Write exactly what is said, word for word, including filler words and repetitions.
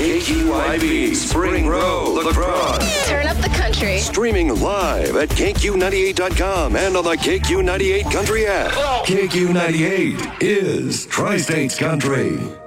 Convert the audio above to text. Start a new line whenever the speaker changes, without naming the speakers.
K Q I V, Spring Row, La Crosse.
Turn up the country.
Streaming live at K Q ninety-eight dot com and on the K Q ninety-eight Country app. K Q ninety-eight is Tri-States Country.